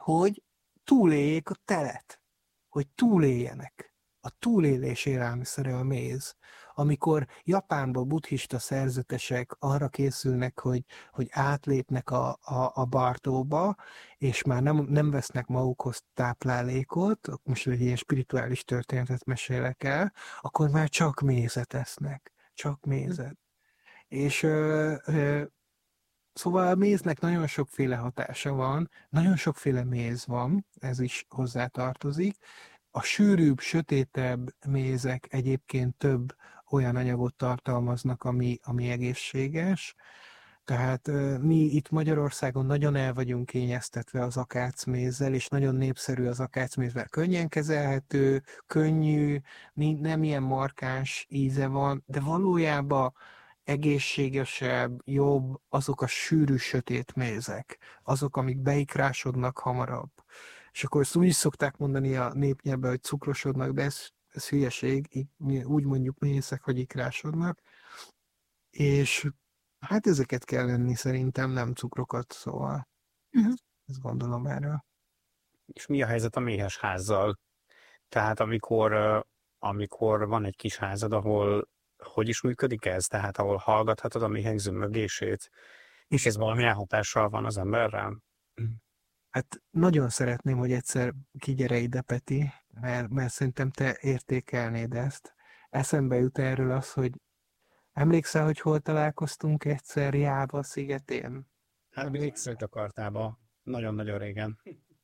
hogy túléljék a telet, hogy túléljenek. A túlélés élelmiszere a méz. Amikor Japánban buddhista szerzetesek arra készülnek, hogy átlépnek a Bartóba, és már nem vesznek magukhoz táplálékot, most egy ilyen spirituális történetet mesélek el, akkor már csak mézet esznek. Csak mézet. És szóval a méznek nagyon sokféle hatása van, nagyon sokféle méz van, ez is hozzátartozik. A sűrűbb, sötétebb mézek egyébként több olyan anyagot tartalmaznak, ami egészséges. Tehát mi itt Magyarországon nagyon el vagyunk kényeztetve az akácmézzel, és nagyon népszerű az akácméz, mert könnyen kezelhető, könnyű, nem ilyen markáns íze van, de valójában egészségesebb, jobb azok a sűrű, sötét mézek, azok, amik beikrásodnak hamarabb. És akkor ezt úgy is szokták mondani a népnyelvben, hogy cukrosodnak, de ez hülyeség, mi úgy mondjuk mézek, hogy ikrásodnak, és hát ezeket kell lenni szerintem, nem cukrokat, szóval ezt gondolom erről. És mi a helyzet a méhesházzal? Tehát amikor van egy kis házad, ahol hogy is működik ez? Tehát ahol hallgathatod a méhek zümmögését, és ez valamilyen hatással van az emberrel? Hát nagyon szeretném, hogy egyszer kigyere ide, Peti, mert szerintem te értékelnéd ezt. Eszembe jut erről az, hogy emlékszel, hogy hol találkoztunk egyszer Jáva szigetén? Hát még akartába. Nagyon-nagyon régen.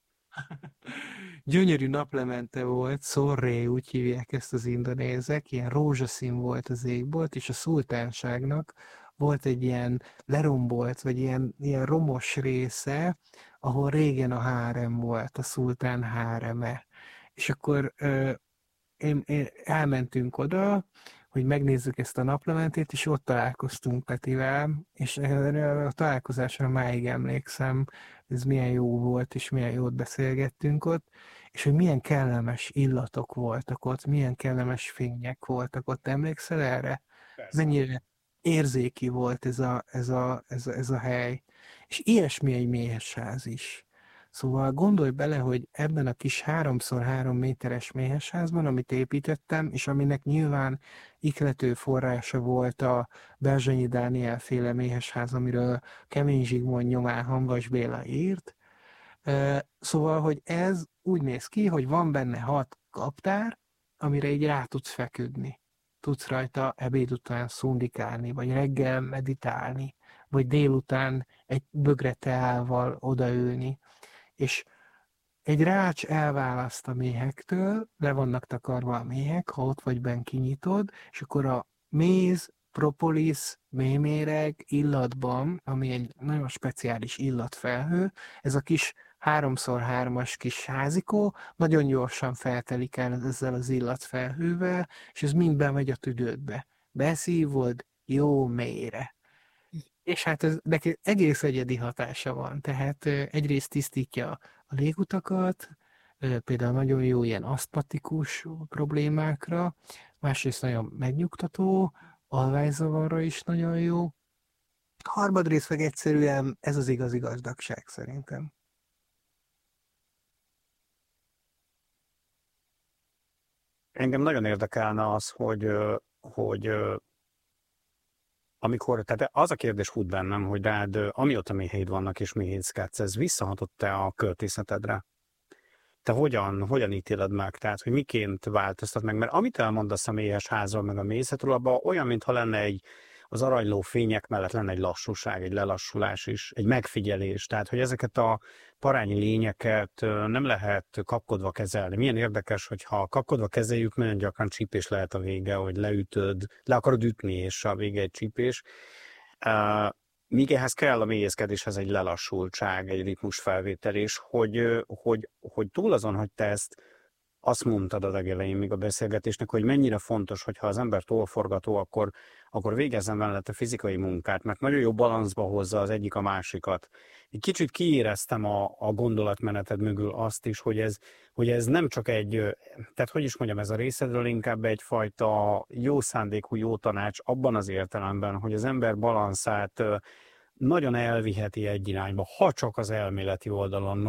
Gyönyörű naplemente volt, Szorré, úgy hívják ezt az indonézek, ilyen rózsaszín volt az égbolt, és a szultánságnak volt egy ilyen lerombolt, vagy ilyen romos része, ahol régen a hárem volt, a szultán háreme. És akkor elmentünk oda, hogy megnézzük ezt a naplementét, és ott találkoztunk Petivel, és erre a találkozásra máig emlékszem, ez milyen jó volt, és milyen jót beszélgettünk ott, és hogy milyen kellemes illatok voltak ott, milyen kellemes fények voltak ott, emlékszel erre? Persze. Mennyire érzéki volt ez a hely. És ilyesmi egy méhesház is. Szóval gondolj bele, hogy ebben a kis 3x3 méteres méhesházban, amit építettem, és aminek nyilván ihlető forrása volt a Berzsenyi Dániel féle méhesház, amiről Kemény Zsigmond nyomán Hamvas Béla írt. Szóval, hogy ez úgy néz ki, hogy van benne 6 kaptár, amire így rá tudsz feküdni. Tudsz rajta ebéd után szundikálni, vagy reggel meditálni, vagy délután egy bögre teával odaülni. És egy rács elválaszt a méhektől, le vannak takarva a méhek, ha ott vagy benn kinyitod, és akkor a méz, propolis, méméreg illatban, ami egy nagyon speciális illatfelhő, ez a kis 3x3-as kis házikó nagyon gyorsan feltelik el ezzel az illatfelhővel, és ez mind bemegy a tüdődbe. Beszívod jó mélyre. És hát ez neki egész egyedi hatása van, tehát egyrészt tisztítja a légutakat, például nagyon jó ilyen asztmatikus problémákra, másrészt nagyon megnyugtató, alvályzavarra is nagyon jó. Harmadrészt meg egyszerűen ez az igazi gazdagság szerintem. Engem nagyon érdekelne az, hogy amikor, tehát az a kérdés fut bennem, hogy rád, amióta méheid vannak és méhészkedsz, ez visszahatott-e a költészetedre? Te hogyan ítéled meg? Tehát, hogy miként változtat meg? Mert amit elmondasz a méhesházról, meg a méhészetről, abban olyan, mintha lenne az aranyló fények mellett lenne egy lassúság, egy lelassulás is, egy megfigyelés. Tehát, hogy ezeket a parányi lényeket nem lehet kapkodva kezelni. Milyen érdekes, hogyha kapkodva kezeljük, nagyon gyakran csípés lehet a vége, hogy le akarod ütni, és a vége egy csípés. Míg ehhez kell a mélyészkedéshez egy lelassultság, egy ritmusfelvétel, és hogy túl azon, hogy te ezt azt mondtad a legelején még a beszélgetésnek, hogy mennyire fontos, hogyha az ember tollforgató, akkor végezzen mellett a fizikai munkát, mert nagyon jó balanszba hozza az egyik a másikat. Egy kicsit kiéreztem a gondolatmeneted mögül azt is, hogy ez nem csak tehát hogy is mondjam, ez a részedről inkább egyfajta jó szándékú, jó tanács abban az értelemben, hogy az ember balanszát nagyon elviheti egy irányba, ha csak az elméleti oldalon